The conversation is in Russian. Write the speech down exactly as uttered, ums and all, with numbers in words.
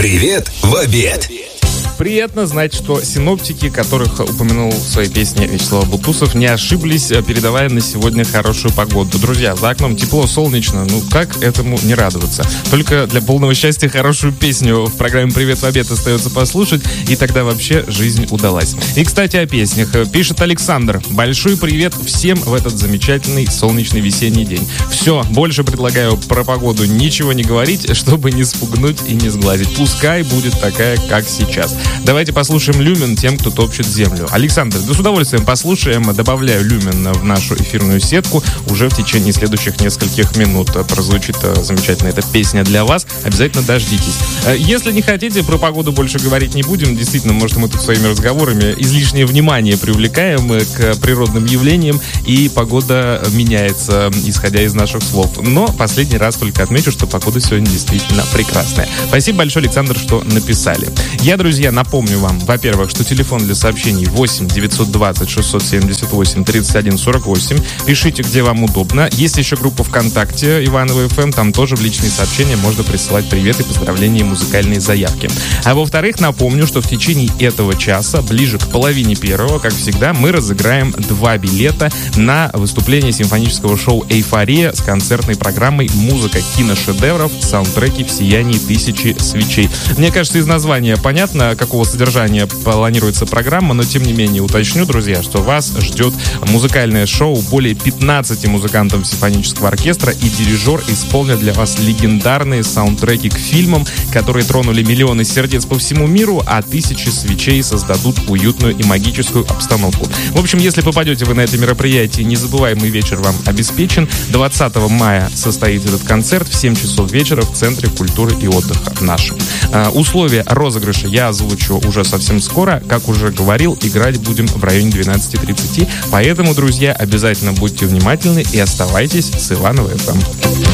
Привет в обед. Приятно знать, что синоптики, которых упомянул в своей песне Вячеслав Бутусов, не ошиблись, передавая на сегодня хорошую погоду. Друзья, за окном тепло, солнечно, ну как этому не радоваться? Только для полного счастья хорошую песню в программе «Привет в обед» остается послушать, и тогда вообще жизнь удалась. И, кстати, о песнях. Пишет Александр. Большой привет всем в этот замечательный солнечный весенний день. Все, больше предлагаю про погоду ничего не говорить, чтобы не спугнуть и не сглазить. Пускай будет такая, как сейчас. Давайте послушаем «Люмен» тем, кто топчет землю. Александр, да с удовольствием послушаем. Добавляю «Люмен» в нашу эфирную сетку. Уже в течение следующих нескольких минут прозвучит замечательно эта песня для вас. Обязательно дождитесь. Если не хотите, про погоду больше говорить не будем. Действительно, может, мы тут своими разговорами излишнее внимание привлекаем к природным явлениям, и погода меняется, исходя из наших слов. Но последний раз только отмечу, что погода сегодня действительно прекрасная. Спасибо большое, Александр, что написали. Я, друзья, напомню вам, во-первых, что телефон для сообщений восемь девятьсот двадцать шестьсот семьдесят восемь тридцать один сорок восемь. Пишите, где вам удобно. Есть еще группа ВКонтакте Иваново эф эм. Там тоже в личные сообщения можно присылать приветы, поздравления и музыкальные заявки. А во-вторых, напомню, что в течение этого часа, ближе к половине первого, как всегда, мы разыграем два билета на выступление симфонического шоу «Эйфория» с концертной программой «Музыка киношедевров. Саундтреки в сиянии тысячи свечей». Мне кажется, из названия понятно, какого содержания планируется программа, но тем не менее уточню, друзья, что вас ждет музыкальное шоу. Более пятнадцати музыкантов симфонического оркестра и дирижер исполнят для вас легендарные саундтреки к фильмам, которые тронули миллионы сердец по всему миру, а тысячи свечей создадут уютную и магическую обстановку. В общем, если попадете вы на это мероприятие, незабываемый вечер вам обеспечен. двадцатого мая состоится этот концерт в семь часов вечера в Центре культуры и отдыха нашем. А, условия розыгрыша я озвучу уже совсем скоро. Как уже говорил, играть будем в районе двенадцати тридцати. Поэтому, друзья, обязательно будьте внимательны и оставайтесь с Иваново эф эм.